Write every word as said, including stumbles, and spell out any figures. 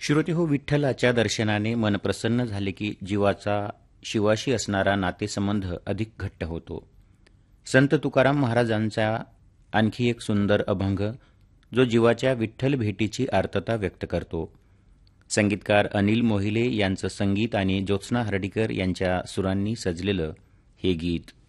श्रोतेहो, विठ्ठलाच्या दर्शनाने मन प्रसन्न झाले की जीवाचा शिवाशी असणारा नातेसंबंध अधिक घट्ट होतो. संत तुकाराम महाराजांचा आणखी एक सुंदर अभंग जो जीवाच्या विठ्ठल भेटीची आर्तता व्यक्त करतो. संगीतकार अनिल मोहिले यांचं संगीत आणि ज्योत्स्ना हर्डीकर यांच्या सुरांनी सजलेलं हे गीत.